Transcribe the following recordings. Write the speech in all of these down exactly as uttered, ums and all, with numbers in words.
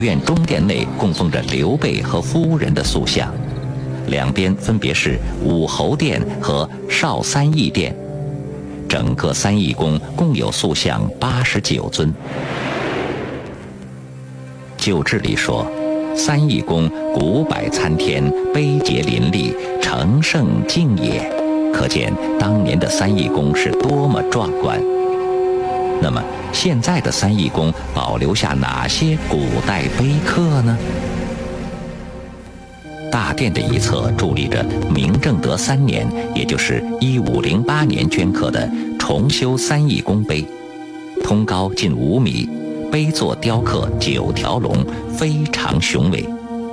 院中殿内供奉着刘备和夫人的塑像，两边分别是武侯殿和少三义殿。整个三义宫共有塑像八十九尊。旧志里说，三义宫古柏参天，碑碣林立，成圣敬也，可见当年的三义宫是多么壮观。那么现在的三义宫保留下哪些古代碑刻呢？大殿的一侧伫立着明正德三年，也就是一五零八年镌刻的重修三义宫碑，通高近五米，碑座雕刻九条龙，非常雄伟。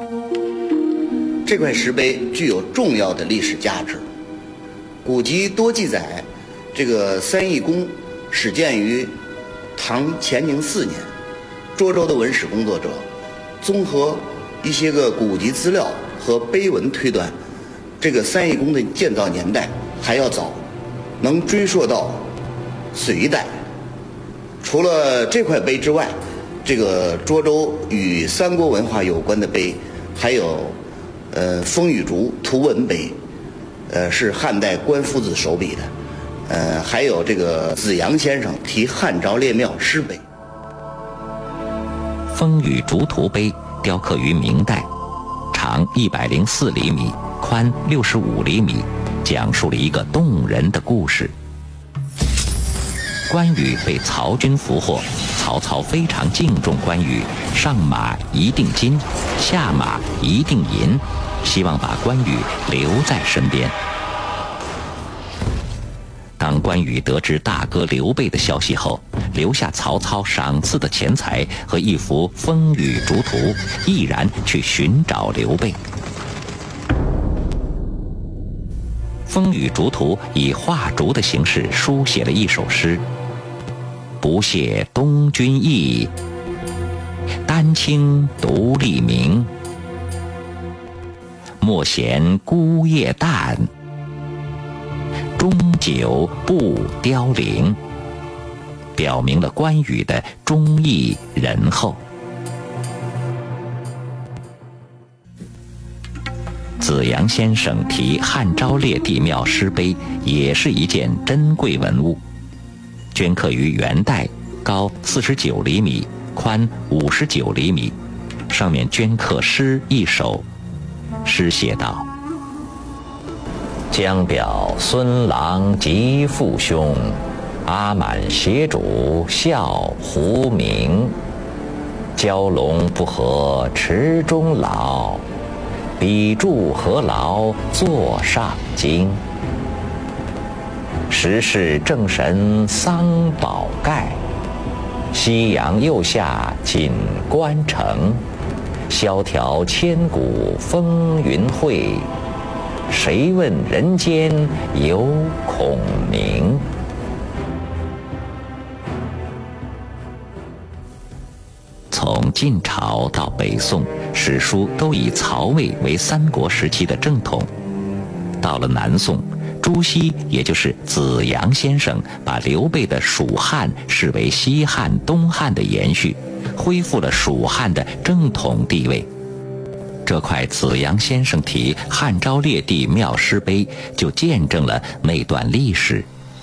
这块石碑具有重要的历史价值。古籍多记载，这个三义宫始建于唐乾宁四年。涿州的文史工作者综合一些个古籍资料和碑文推断，这个三义宫的建造年代还要早，能追溯到隋代。除了这块碑之外，这个涿州与三国文化有关的碑还有呃风雨竹图文碑，呃是汉代官夫子手笔的，呃还有这个子阳先生题汉昭烈庙诗碑。 风雨竹图碑雕刻于明代，长一百零四厘米，宽六十五厘米，讲述了一个动人的故事。关羽被曹军俘获，曹操非常敬重关羽，上马一锭金，下马一锭银，希望把关羽留在身边。当关羽得知大哥刘备的消息后，留下曹操赏赐的钱财和一幅风雨竹图，毅然去寻找刘备。风雨竹图以画竹的形式书写了一首诗：不谢东君意，丹青独立明。莫嫌孤夜淡，终究不凋零。表明了关羽的忠义仁厚。子阳先生题汉昭烈帝庙诗碑也是一件珍贵文物，镌刻于元代，高四十九厘米，宽五十九厘米，上面镌刻诗一首。诗写道：江表孙郎及父兄，阿满协主孝胡明。蛟龙不合池中老，笔助何劳座上京。时是正神桑宝盖，夕阳右下锦官城。萧条千古风云会，谁问人间有孔明。从晋朝到北宋，史书都以曹魏为三国时期的正统。到了南宋，朱熹也就是子阳先生，把刘备的蜀汉视为西汉、东汉的延续，恢复了蜀汉的正统地位。这块子阳先生题汉昭烈帝庙诗碑就见证了那段历史。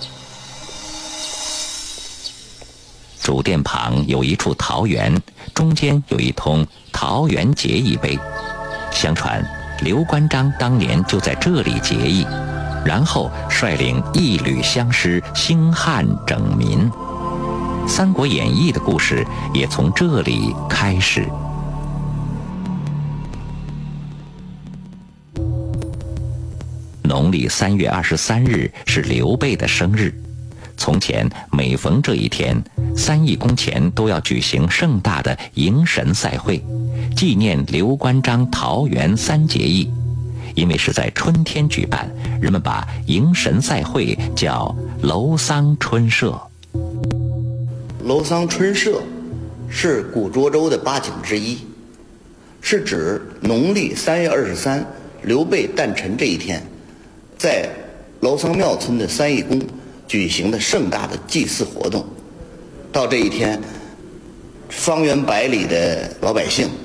主殿旁有一处桃园，中间有一通桃园结义碑。相传刘关张当年就在这里结义，然后率领一旅相师兴汉整民。《三国演义》的故事也从这里开始。农历三月二十三日是刘备的生日。从前每逢这一天，三义宫前都要举行盛大的迎神赛会，纪念刘关张桃园三结义。因为是在春天举办，人们把迎神赛会叫楼桑春社。 楼桑春社是古涿州的八景之一，是指农历三月二十三刘备诞辰这一天，在楼桑庙村的三义宫举行的盛大的祭祀活动。到这一天， 方圆百里的老百姓